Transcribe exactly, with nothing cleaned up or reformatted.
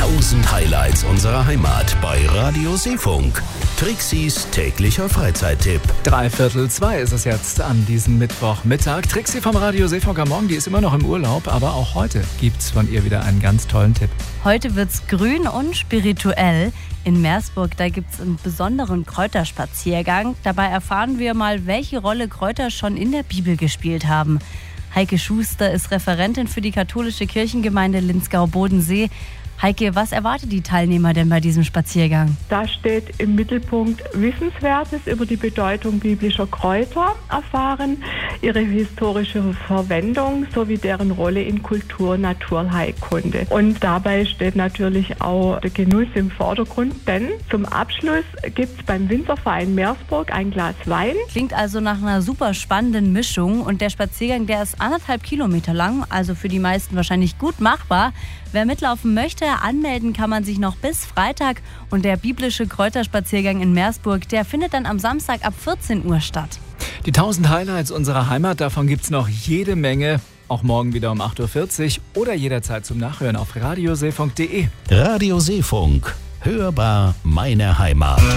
tausend Highlights unserer Heimat bei Radio Seefunk. Trixis täglicher Freizeittipp. Dreiviertel zwei ist es jetzt an diesem Mittwochmittag. Trixi vom Radio Seefunk am Morgen, die ist immer noch im Urlaub, aber auch heute gibt's von ihr wieder einen ganz tollen Tipp. Heute wird's grün und spirituell. In Meersburg, da gibt's einen besonderen Kräuterspaziergang. Dabei erfahren wir mal, welche Rolle Kräuter schon in der Bibel gespielt haben. Heike Schuster ist Referentin für die katholische Kirchengemeinde Linzgau-Bodensee. Heike, was erwartet die Teilnehmer denn bei diesem Spaziergang? Da steht im Mittelpunkt Wissenswertes über die Bedeutung biblischer Kräuter erfahren, ihre historische Verwendung sowie deren Rolle in Kultur, Naturheilkunde. Und dabei steht natürlich auch der Genuss im Vordergrund, denn zum Abschluss gibt es beim Winzerverein Meersburg ein Glas Wein. Klingt also nach einer super spannenden Mischung und der Spaziergang, der ist anderthalb Kilometer lang, also für die meisten wahrscheinlich gut machbar. Wer mitlaufen möchte, anmelden kann man sich noch bis Freitag und der biblische Kräuterspaziergang in Meersburg, der findet dann am Samstag ab vierzehn Uhr statt. Die tausend Highlights unserer Heimat, davon gibt's noch jede Menge. Auch morgen wieder um acht Uhr vierzig oder jederzeit zum Nachhören auf radioseefunk punkt de. Radio Seefunk. Hörbar meine Heimat.